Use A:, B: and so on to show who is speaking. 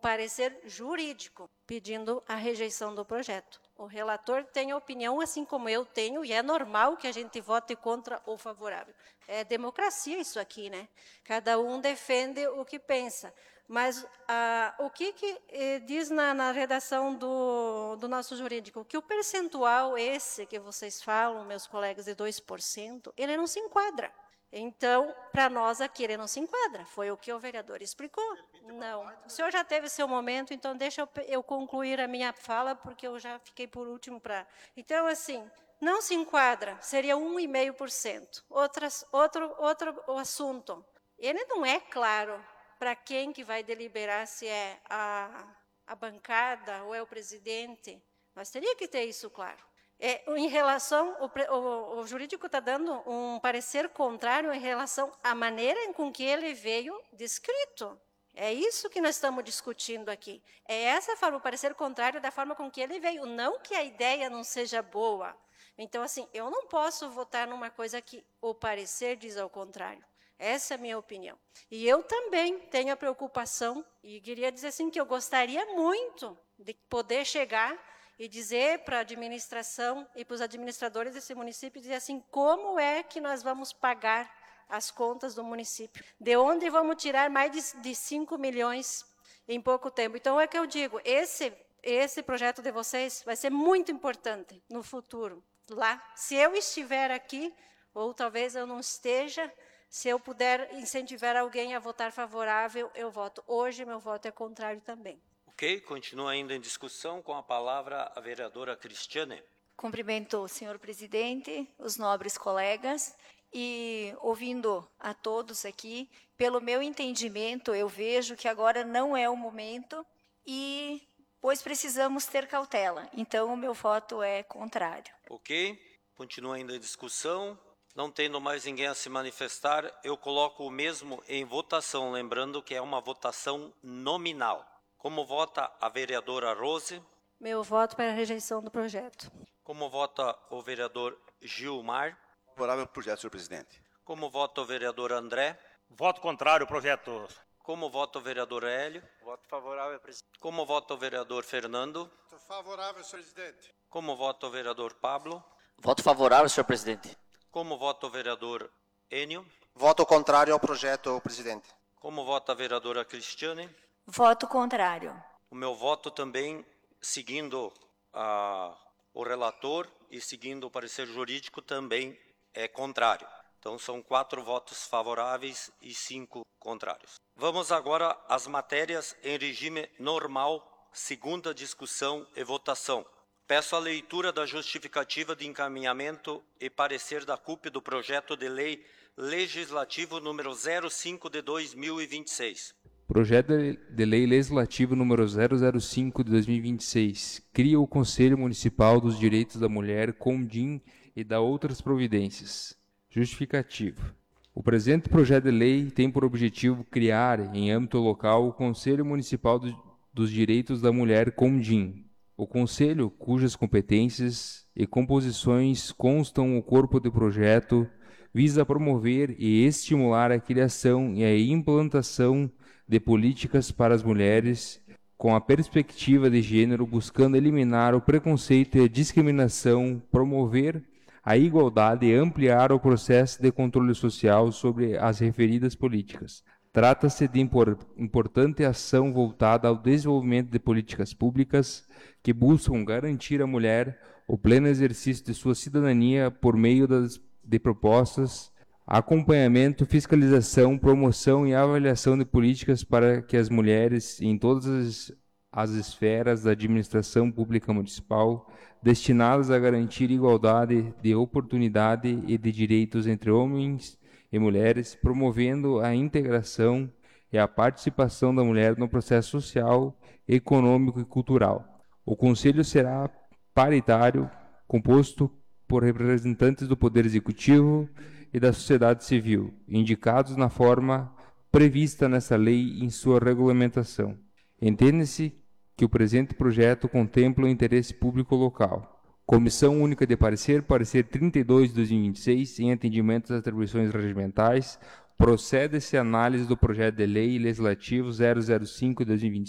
A: parecer jurídico pedindo a rejeição do projeto. O relator tem opinião assim como eu tenho, e é normal que a gente vote contra ou favorável. É democracia isso aqui, né? Cada um defende o que pensa. Mas o que diz na redação do nosso jurídico? Que o percentual esse que vocês falam, meus colegas, de 2%, ele não se enquadra. Então, para nós aqui, ele não se enquadra. Foi o que o vereador explicou. Não. O senhor já teve seu momento, então deixa eu concluir a minha fala, porque eu já fiquei por último para... Então, assim, não se enquadra, seria 1,5%. Outro assunto. Ele não é claro para quem que vai deliberar, se é a bancada ou é o presidente. Nós teríamos que ter isso claro. Em relação, o jurídico está dando um parecer contrário em relação à maneira com que ele veio descrito. É isso que nós estamos discutindo aqui. É essa forma, o parecer contrário da forma com que ele veio. Não que a ideia não seja boa. Então, assim, eu não posso votar numa coisa que o parecer diz ao contrário. Essa é a minha opinião. E eu também tenho a preocupação, e queria dizer assim, que eu gostaria muito de poder chegar e dizer para a administração e para os administradores desse município, dizer assim, como é que nós vamos pagar as contas do município? De onde vamos tirar mais de 5 milhões em pouco tempo? Então, é que eu digo, esse projeto de vocês vai ser muito importante no futuro. Lá, se eu estiver aqui, ou talvez eu não esteja, se eu puder incentivar alguém a votar favorável, eu voto. Hoje, meu voto é contrário também.
B: Ok, continua ainda em discussão, com a palavra a vereadora Cristiane.
C: Cumprimento o senhor presidente, os nobres colegas, e ouvindo a todos aqui, pelo meu entendimento, eu vejo que agora não é o momento, e pois precisamos ter cautela. Então, o meu voto é contrário.
B: Ok, continua ainda em discussão. Não tendo mais ninguém a se manifestar, eu coloco o mesmo em votação, lembrando que é uma votação nominal. Como vota a vereadora Rose?
A: Meu voto para a rejeição do projeto.
B: Como vota o vereador Gilmar?
D: Favorável ao projeto, senhor presidente.
B: Como vota o vereador André?
E: Voto contrário ao projeto.
B: Como vota o vereador Hélio?
F: Voto favorável, presidente.
B: Como vota o vereador Fernando?
F: Voto favorável, senhor presidente.
B: Como vota o vereador Pablo?
G: Voto favorável, senhor presidente.
B: Como vota o vereador Enio?
H: Voto contrário ao projeto, presidente.
B: Como vota a vereadora Cristiane?
C: Voto contrário.
B: O meu voto também, seguindo o relator e seguindo o parecer jurídico, também é contrário. Então, são 4 votos favoráveis e 5 contrários. Vamos agora às matérias em regime normal, segunda discussão e votação. Peço a leitura da justificativa de encaminhamento e parecer da CUP do projeto de lei legislativo número 05 de 2026.
I: Projeto de Lei Legislativo número 005 de 2026 cria o Conselho Municipal dos Direitos da Mulher, CONDIM, e dá outras providências. Justificativo. O presente projeto de lei tem por objetivo criar, em âmbito local, o Conselho Municipal dos Direitos da Mulher, CONDIM. O Conselho, cujas competências e composições constam no corpo do projeto, visa promover e estimular a criação e a implantação de políticas para as mulheres, com a perspectiva de gênero, buscando eliminar o preconceito e a discriminação, promover a igualdade e ampliar o processo de controle social sobre as referidas políticas. Trata-se de importante ação voltada ao desenvolvimento de políticas públicas que buscam garantir à mulher o pleno exercício de sua cidadania por meio de propostas, acompanhamento, fiscalização, promoção e avaliação de políticas para que as mulheres, em todas as esferas da administração pública municipal, destinadas a garantir igualdade de oportunidade e de direitos entre homens e mulheres, promovendo a integração e a participação da mulher no processo social, econômico e cultural. O Conselho será paritário, composto por representantes do Poder Executivo e da sociedade civil, indicados na forma prevista nessa lei em sua regulamentação. Entende-se que o presente projeto contempla o interesse público local. Comissão Única de Parecer, parecer 32 de 2026, em atendimento às atribuições regimentais, procede-se a análise do projeto de lei legislativo 005 de 2026,